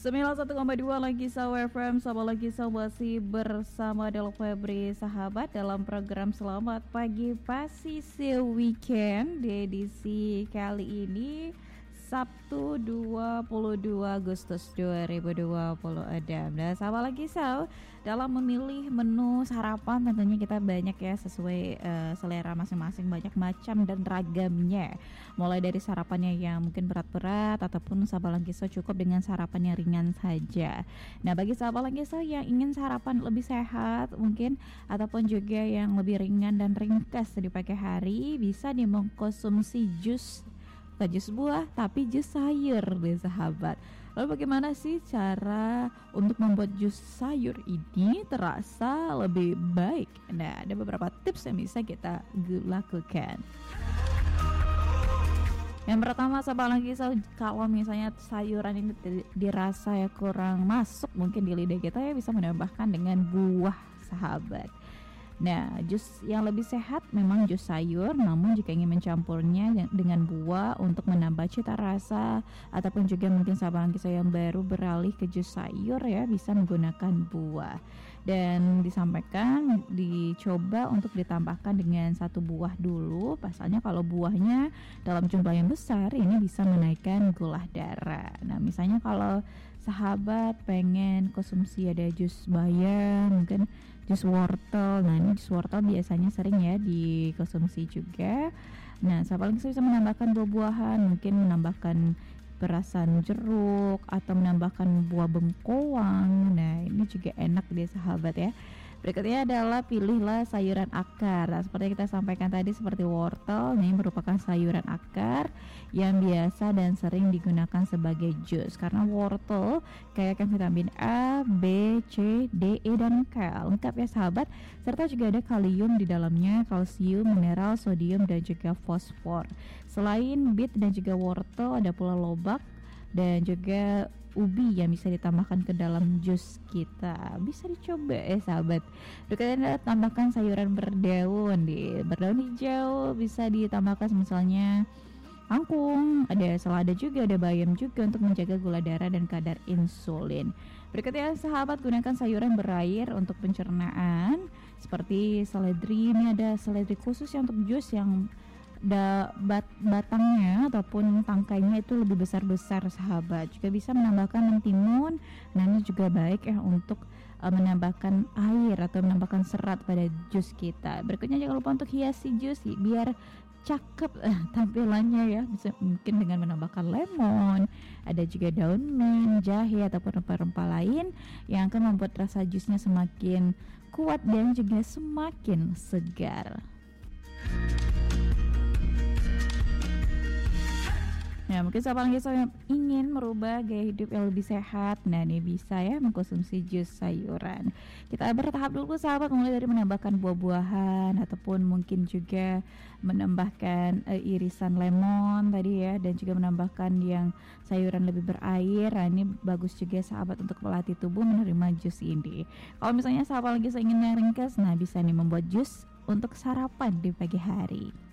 91,2 lagi Sawer FM. Sama lagi masih bersama Del Febri sahabat dalam program Selamat Pagi Pasisi Weekend di edisi kali ini Sabtu 22 Agustus 2020 Adam. Dan sama lagi dalam memilih menu sarapan tentunya kita banyak ya sesuai selera masing-masing, banyak macam dan ragamnya. Mulai dari sarapannya yang mungkin berat-berat ataupun sahabat Langkiso cukup dengan sarapan yang ringan saja. Nah, bagi sahabat Langkiso yang ingin sarapan lebih sehat mungkin ataupun juga yang lebih ringan dan ringkas di pagi hari, bisa nih mengkonsumsi jus, bukan jus buah tapi jus sayur deh sahabat. Lalu bagaimana sih cara untuk membuat jus sayur ini terasa lebih baik? Nah, ada beberapa tips yang bisa kita lakukan. Yang pertama sahabat lagi, kalau misalnya sayuran ini dirasa ya kurang masuk mungkin di lidah kita, ya bisa menambahkan dengan buah sahabat. Nah, jus yang lebih sehat memang jus sayur, namun jika ingin mencampurnya dengan buah untuk menambah cita rasa ataupun juga mungkin sahabat kita yang baru beralih ke jus sayur ya, bisa menggunakan buah. Dan dicoba untuk ditambahkan dengan satu buah dulu. Pasalnya kalau buahnya dalam jumlah yang besar ini bisa menaikkan gula darah. Nah, misalnya kalau sahabat pengen konsumsi ada jus bayam, mungkin jus wortel. Nah, ini jus wortel biasanya sering ya dikonsumsi juga. Nah, sahabat bisa menambahkan buah-buahan, mungkin menambahkan perasan jeruk atau menambahkan buah bengkoang. Nah, ini juga enak deh sahabat ya. Berikutnya adalah pilihlah sayuran akar. Nah, seperti kita sampaikan tadi, seperti wortel, ini merupakan sayuran akar yang biasa dan sering digunakan sebagai jus. Karena wortel kaya akan vitamin A, B, C, D, E, dan K. Lengkap ya sahabat. Serta juga ada kalium di dalamnya, kalsium, mineral, sodium, dan juga fosfor. Selain beet dan juga wortel, ada pula lobak dan juga ubi yang bisa ditambahkan ke dalam jus kita. Bisa dicoba ya sahabat. Berikutnya tambahkan sayuran berdaun. Berdaun hijau bisa ditambahkan misalnya kangkung, ada selada juga, ada bayam juga untuk menjaga gula darah dan kadar insulin. Berikutnya sahabat, gunakan sayuran berair untuk pencernaan seperti seledri. Ini ada seledri khusus yang untuk jus yang batangnya ataupun tangkainya itu lebih besar-besar sahabat. Juga bisa menambahkan mentimun. Nah, ini juga baik ya untuk menambahkan air atau menambahkan serat pada jus kita. Berikutnya jangan lupa untuk hiasi jus biar cakep tampilannya ya. Bisa mungkin dengan menambahkan lemon, ada juga daun mint, jahe ataupun rempah-rempah lain yang akan membuat rasa jusnya semakin kuat dan juga semakin segar. Nah, mungkin sahabat yang ingin merubah gaya hidup yang lebih sehat, nah ini bisa ya mengkonsumsi jus sayuran. Kita bertahap dulu sahabat, mulai dari menambahkan buah-buahan ataupun mungkin juga menambahkan irisan lemon tadi ya, dan juga menambahkan yang sayuran lebih berair. Nah, ini bagus juga sahabat untuk melatih tubuh menerima jus ini. Kalau misalnya sahabat lagi ingin yang ringkas, nah bisa nih membuat jus untuk sarapan di pagi hari.